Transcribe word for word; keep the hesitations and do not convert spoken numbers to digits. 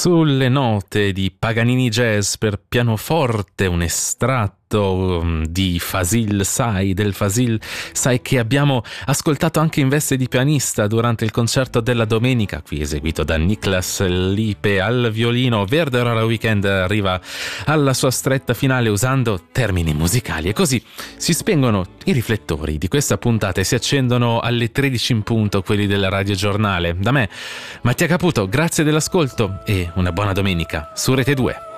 Sulle note di Paganini Jazz per pianoforte, un estratto di Fazil Say, del Fazil Say che abbiamo ascoltato anche in veste di pianista durante il concerto della domenica, qui eseguito da Niklas Lipe al violino. Werder Weekend arriva alla sua stretta finale usando termini musicali e così si spengono i riflettori di questa puntata e si accendono alle tredici in punto quelli della Radio Giornale. Da me, Mattia Caputo, grazie dell'ascolto e una buona domenica su Rete due.